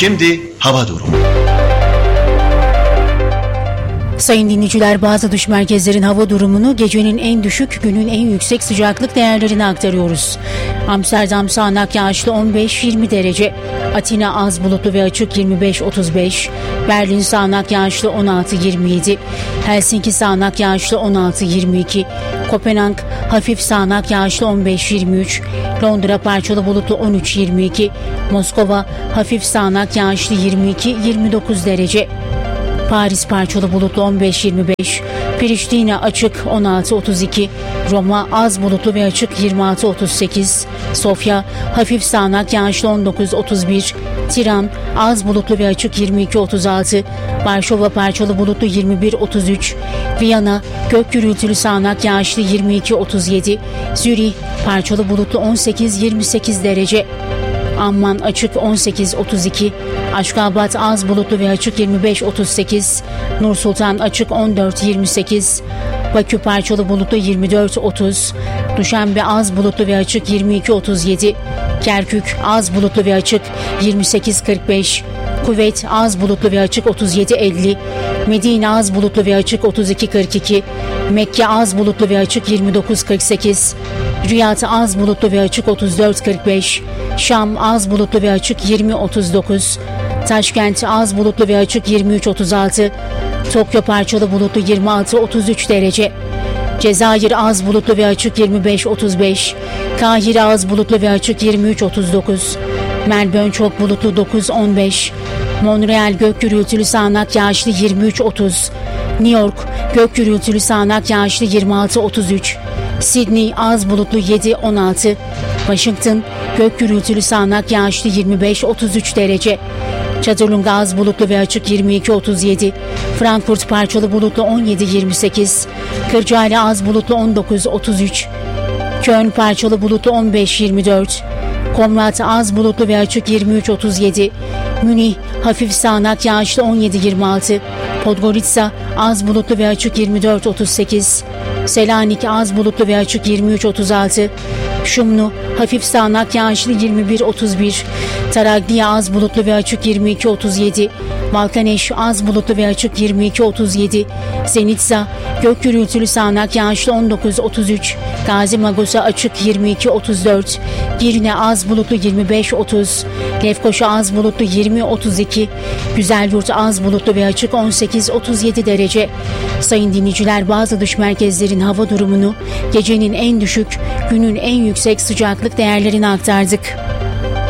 Şimdi hava durumu. Sayın dinleyiciler, bazı dış merkezlerin hava durumunu, gecenin en düşük, günün en yüksek sıcaklık değerlerini aktarıyoruz. Amsterdam sağanak yağışlı 15-20 derece, Atina az bulutlu ve açık 25-35, Berlin sağanak yağışlı 16-27, Helsinki sağanak yağışlı 16-22, Kopenhag hafif sağanak yağışlı 15-23, Londra parçalı bulutlu 13-22, Moskova hafif sağanak yağışlı 22-29 derece, Paris parçalı bulutlu 15-25, Priştine açık 16-32, Roma az bulutlu ve açık 26-38, Sofya hafif sağanak yağışlı 19-31, Tiran az bulutlu ve açık 22-36, Varşova parçalı bulutlu 21-33, Viyana gök gürültülü sağanak yağışlı 22-37, Zürih parçalı bulutlu 18-28 derece, Amman açık 18-32, Aşgabat az bulutlu ve açık 25-38, Nursultan açık 14-28, Bakü parçalı bulutlu 24-30, Duşanbe az bulutlu ve açık 22-37, Kerkük az bulutlu ve açık 28-45, Kuveyt az bulutlu ve açık 37-50, Medine az bulutlu ve açık 32-42, Mekke az bulutlu ve açık 29-48, Riyad az bulutlu ve açık 34-45, Şam az bulutlu ve açık 20-39, Taşkent az bulutlu ve açık 23-36, Tokyo parçalı bulutlu 26-33 derece, Cezayir az bulutlu ve açık 25-35, Kahire az bulutlu ve açık 23-39, Melbourne çok bulutlu 9-15, Montreal gök gürültülü sağanak yağışlı 23-30, New York gök gürültülü sağanak yağışlı 26-33, Sydney az bulutlu 7-16, Washington gök gürültülü sağanak yağışlı 25-33 derece, Çadırlunga az bulutlu ve açık 22-37, Frankfurt parçalı bulutlu 17-28, Kırcaali az bulutlu 19-33, Köln parçalı bulutlu 15-24, Komrat az bulutlu ve açık 23-37, Münih hafif sağanak yağışlı 17-26, Podgorica az bulutlu ve açık 24-38, Selanik az bulutlu ve açık 23-36, Şumlu hafif sağanak yağışlı 21-31, Taraglia az bulutlu ve açık 22-37, Balkaneş az bulutlu ve açık 22-37, Zenitsa gök gürültülü sağanak yağışlı 19-33, Gazi Magosa açık 22-34, Girne az bulutlu 25-30, Lefkoşa az bulutlu 20-32, Güzelyurt az bulutlu ve açık 18-37 derece. Sayın dinleyiciler, bazı dış merkezlerin hava durumunu, gecenin en düşük, günün en yüksek sıcaklık değerlerini aktardık.